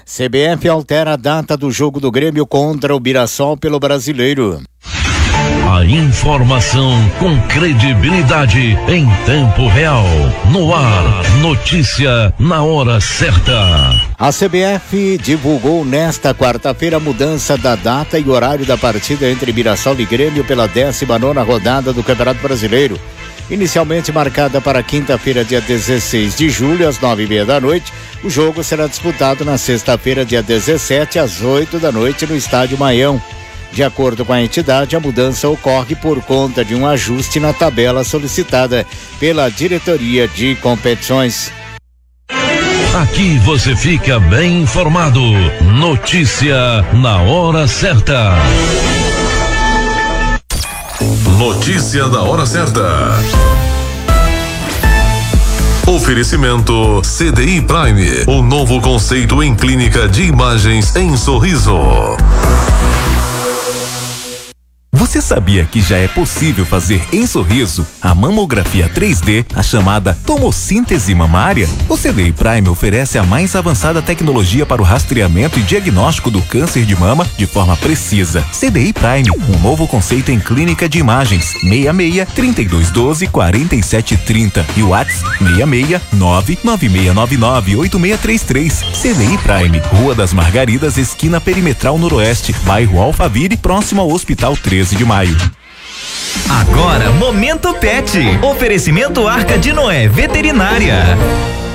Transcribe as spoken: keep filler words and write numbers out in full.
C B F altera a data do jogo do Grêmio contra o Mirassol pelo Brasileiro. A informação com credibilidade em tempo real. No ar, notícia na hora certa. A C B F divulgou nesta quarta-feira a mudança da data e horário da partida entre Mirassol e Grêmio pela décima nona rodada do Campeonato Brasileiro. Inicialmente marcada para quinta-feira, dia dezesseis de julho, às nove e meia da noite, o jogo será disputado na sexta-feira, dia dezessete, às oito da noite, no Estádio Maião. De acordo com a entidade, a mudança ocorre por conta de um ajuste na tabela solicitada pela Diretoria de Competições. Aqui você fica bem informado. Notícia na hora certa. Notícia da hora certa. Oferecimento C D I Prime, o novo conceito em clínica de imagens em Sorriso. Você sabia que já é possível fazer em Sorriso a mamografia três D, a chamada tomossíntese mamária? O C D I Prime oferece a mais avançada tecnologia para o rastreamento e diagnóstico do câncer de mama de forma precisa. C D I Prime, um novo conceito em clínica de imagens. seis seis, trinta e dois doze, quarenta e sete trinta e o WhatsApp seis seis, nove nove seis nove nove, oito seis três três. C D I Prime, Rua das Margaridas, esquina Perimetral Noroeste, bairro Alphaville, próximo ao Hospital treze de Maio. Agora, Momento Pet. Oferecimento Arca de Noé Veterinária.